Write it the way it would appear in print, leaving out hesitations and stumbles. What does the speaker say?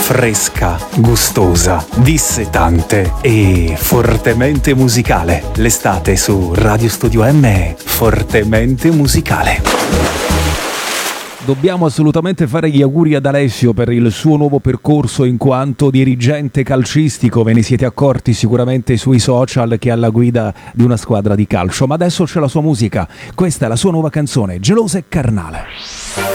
fresca, gustosa, dissetante e fortemente musicale. L'estate su Radio Studio M è fortemente musicale. Dobbiamo assolutamente fare gli auguri ad Alessio per il suo nuovo percorso in quanto dirigente calcistico. Ve ne siete accorti sicuramente sui social che è alla guida di una squadra di calcio. Ma adesso c'è la sua musica. Questa è la sua nuova canzone, Gelosa e Carnale.